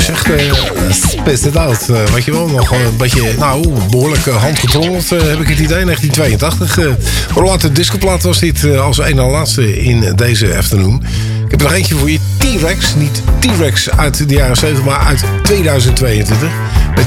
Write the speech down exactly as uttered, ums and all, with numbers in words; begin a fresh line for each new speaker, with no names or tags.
was echt uh, spaced it out. Uh, weet je wel, nog een beetje, nou, behoorlijk uh, handgetrommeld uh, heb ik het idee. negentien tweeëntachtig. Uh, hoe laat de discoplaat was dit uh, als een na laatste in deze afternoon. Ik heb er nog eentje voor je. T-Rex, niet T-Rex uit de jaren zeventig, maar uit tweeduizend tweeëntwintig.